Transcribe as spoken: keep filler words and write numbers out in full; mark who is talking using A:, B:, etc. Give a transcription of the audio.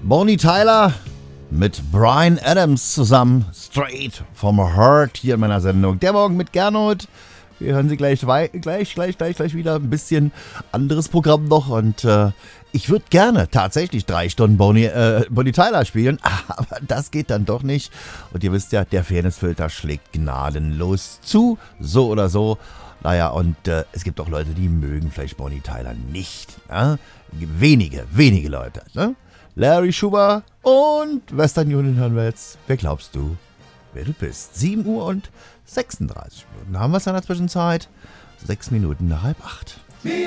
A: Bonnie Tyler mit Bryan Adams zusammen, Straight from Heart, hier in meiner Sendung. Der Morgen mit Gernot. Wir hören Sie gleich, gleich, gleich, gleich, gleich wieder. Ein bisschen anderes Programm noch. Und äh, ich würde gerne tatsächlich drei Stunden Bonnie, äh, Bonnie Tyler spielen. Aber das geht dann doch nicht. Und ihr wisst ja, der Fairnessfilter schlägt gnadenlos zu. So oder so. Naja, und äh, es gibt auch Leute, die mögen vielleicht Bonnie Tyler nicht. Ne? Wenige, wenige Leute. Ne? Larry Schuber und Western Union hören wir jetzt. Wer glaubst du, wer du bist? sieben Uhr und sechsunddreißig Minuten. Haben wir es in der Zwischenzeit? Sechs Minuten nach halb acht.